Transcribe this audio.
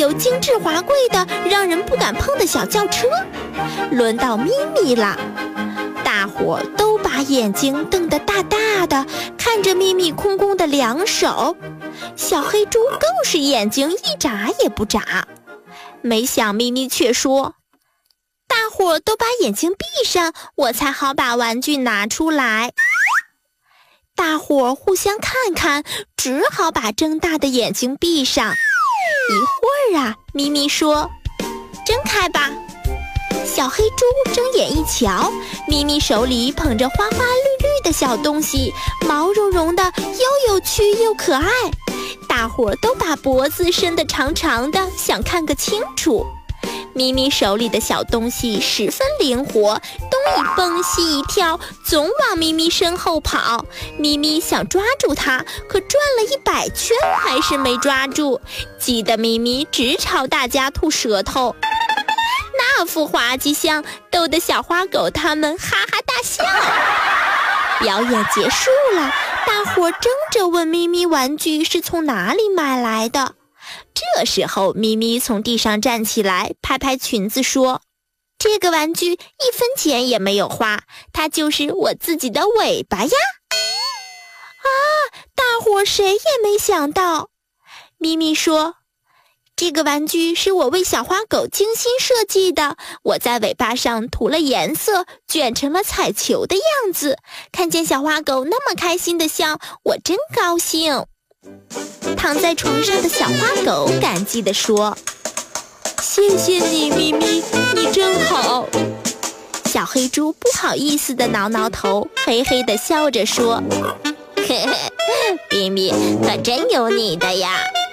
有精致华贵的让人不敢碰的小轿车。轮到咪咪了，大伙都把眼睛瞪得大大的，看着咪咪空空的两手。小黑猪更是眼睛一眨也不眨。没想咪咪却说，大伙都把眼睛闭上，我才好把玩具拿出来。大伙互相看看，只好把睁大的眼睛闭上。一会儿啊，咪咪说，睁开吧。小黑猪睁眼一瞧，咪咪手里捧着花花绿绿的小东西，毛茸茸的，又有趣又可爱。大伙都把脖子伸得长长的，想看个清楚。咪咪手里的小东西十分灵活，东一蹦西一跳，总往咪咪身后跑。咪咪想抓住它，可转了100圈还是没抓住，急得咪咪直朝大家吐舌头。那副滑稽相逗得小花狗他们哈哈大笑。表演结束了，大伙争着问咪咪玩具是从哪里买来的。这时候咪咪从地上站起来，拍拍裙子说，这个玩具1分钱也没有花，它就是我自己的尾巴呀。啊，大伙谁也没想到。咪咪说，这个玩具是我为小花狗精心设计的，我在尾巴上涂了颜色，卷成了彩球的样子。看见小花狗那么开心的笑，我真高兴。躺在床上的小花狗感激地说，谢谢你，咪咪，你真好。小黑猪不好意思地挠挠头，嘿嘿地笑着说，嘿嘿，咪咪可真有你的呀。